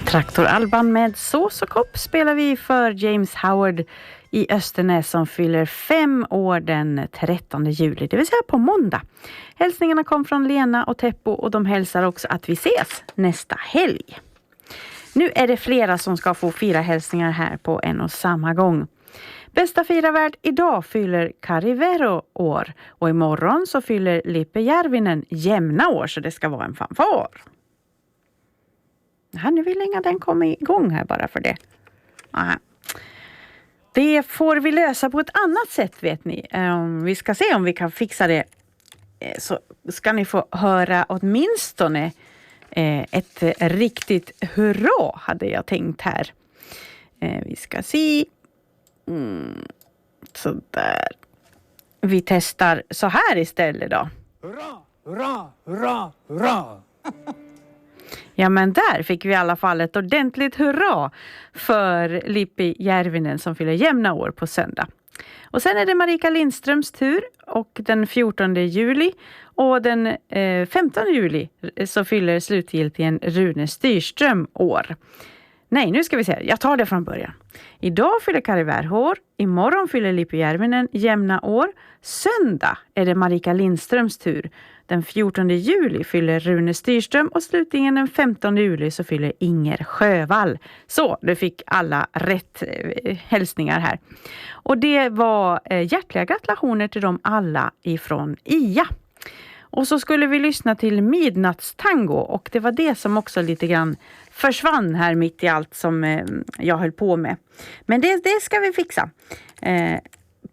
Traktoralban med sås och kopp spelar vi för James Howard i Östernäs som fyller 5 år den 13 juli, det vill säga på måndag. Hälsningarna kom från Lena och Teppo och de hälsar också att vi ses nästa helg. Nu är det flera som ska få fira hälsningar här på en och samma gång. Bästa firavärd idag fyller Kari Vero år och imorgon så fyller Lippe Järvinen jämna år, så det ska vara en fanfar. Nu vill inga den komma igång här bara för det. Aha. Det får vi lösa på ett annat sätt, vet ni. Vi ska se om vi kan fixa det. Så ska ni få höra åtminstone ett riktigt hurra, hade jag tänkt här. Vi ska se. Så där. Vi testar så här istället då. Hurra, hurra, hurra, hurra! Ja, men där fick vi i alla fall ett ordentligt hurra för Lippi Järvinen som fyller jämna år på söndag. Och sen är det Marika Lindströms tur och den 14 juli och den 15 juli så fyller slutgiltigen Rune Styrström år. Nej, nu ska vi se. Jag tar det från början. Idag fyller Kari Värhår. Imorgon fyller Lippi Järvinen jämna år. Söndag är det Marika Lindströms tur. Den 14 juli fyller Rune Styrström och slutligen den 15 juli så fyller Inger Sjövall. Så, du fick alla rätt hälsningar här. Och det var hjärtliga gratulationer till dem alla ifrån IA. Och så skulle vi lyssna till Midnattstango och det var det som också lite grann försvann här mitt i allt som jag höll på med. Men det ska vi fixa.